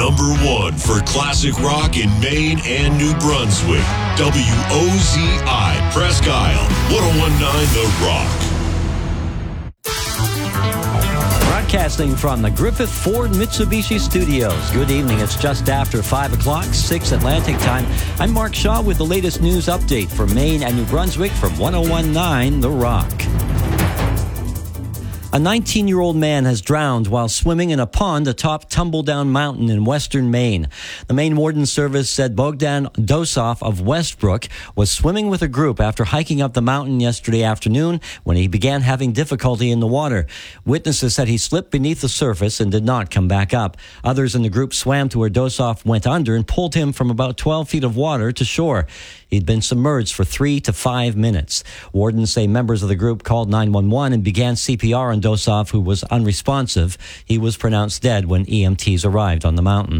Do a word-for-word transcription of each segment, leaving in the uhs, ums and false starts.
number one for classic rock in Maine and New Brunswick. W O Z I Presque Isle, ten nineteen The Rock. Broadcasting from the Griffith Ford Mitsubishi Studios. Good evening. It's just after five o'clock, six Atlantic time. I'm Mark Shaw with the latest news update for Maine and New Brunswick from ten nineteen The Rock. A nineteen-year-old man has drowned while swimming in a pond atop Tumbledown Mountain in western Maine. The Maine Warden Service said Bogdan Dosov of Westbrook was swimming with a group after hiking up the mountain yesterday afternoon when he began having difficulty in the water. Witnesses said he slipped beneath the surface and did not come back up. Others in the group swam to where Dosov went under and pulled him from about twelve feet of water to shore. He'd been submerged for three to five minutes. Wardens say members of the group called nine one one and began C P R on Dosov, who was unresponsive. He was pronounced dead when E M Ts arrived on the mountain.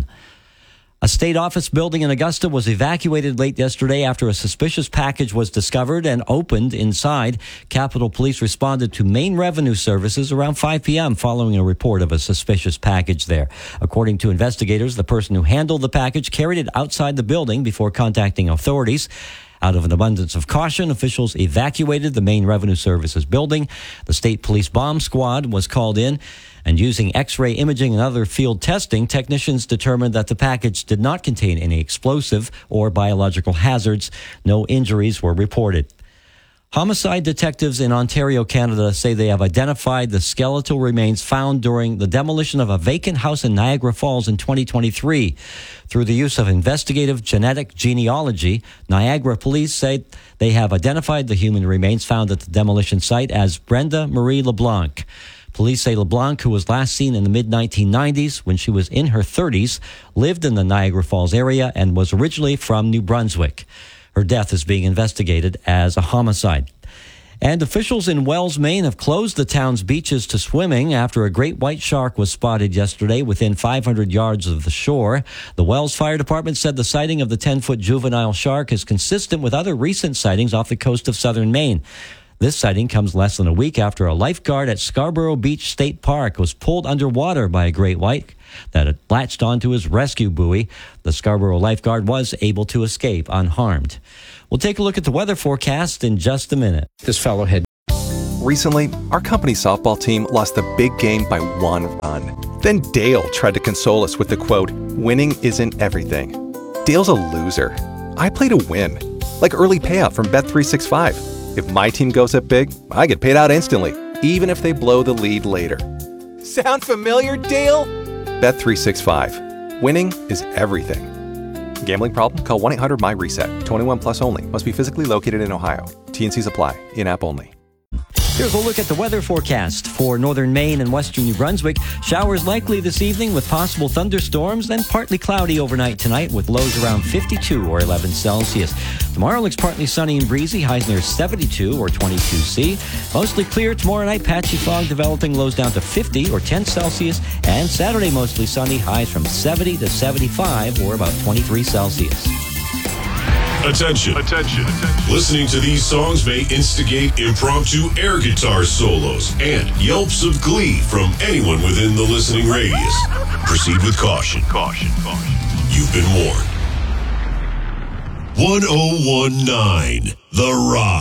A state office building in Augusta was evacuated late yesterday after a suspicious package was discovered and opened inside. Capitol Police responded to Maine Revenue Services around five p.m. following a report of a suspicious package there. According to investigators, the person who handled the package carried it outside the building before contacting authorities. Out of an abundance of caution, officials evacuated the Maine Revenue Services building. The state police bomb squad was called in, and using X-ray imaging and other field testing, technicians determined that the package did not contain any explosive or biological hazards. No injuries were reported. Homicide detectives in Ontario, Canada, say they have identified the skeletal remains found during the demolition of a vacant house in Niagara Falls in twenty twenty-three. Through the use of investigative genetic genealogy, Niagara police say they have identified the human remains found at the demolition site as Brenda Marie LeBlanc. Police say LeBlanc, who was last seen in the mid nineteen nineties when she was in her thirties, lived in the Niagara Falls area and was originally from New Brunswick. Her death is being investigated as a homicide. And officials in Wells, Maine have closed the town's beaches to swimming after a great white shark was spotted yesterday within five hundred yards of the shore. The Wells Fire Department said the sighting of the ten-foot juvenile shark is consistent with other recent sightings off the coast of southern Maine. This sighting comes less than a week after a lifeguard at Scarborough Beach State Park was pulled underwater by a great white that had latched onto his rescue buoy. The Scarborough lifeguard was able to escape unharmed. We'll take a look at the weather forecast in just a minute. This fellow had... Recently, our company softball team lost the big game by one run. Then Dale tried to console us with the quote, "Winning isn't everything." Dale's a loser. I play to win. Like early payout from Bet three sixty-five. If my team goes up big, I get paid out instantly, even if they blow the lead later. Sound familiar, Dale? Bet three sixty-five. Winning is everything. Gambling problem? Call one eight hundred M Y reset. twenty-one plus only. Must be physically located in Ohio. T and Cs apply. In-app only. Here's a look at the weather forecast for northern Maine and western New Brunswick. Showers likely this evening with possible thunderstorms, then partly cloudy overnight tonight with lows around fifty-two or eleven Celsius. Tomorrow looks partly sunny and breezy, highs near seventy-two or twenty-two C. Mostly clear tomorrow night, patchy fog developing, lows down to fifty or ten Celsius. And Saturday mostly sunny, highs from seventy to seventy-five or about twenty-three Celsius. Attention. Attention. Listening to these songs may instigate impromptu air guitar solos and yelps of glee from anyone within the listening radius. Proceed with caution. Caution. Caution. You've been warned. ten nineteen The Rock.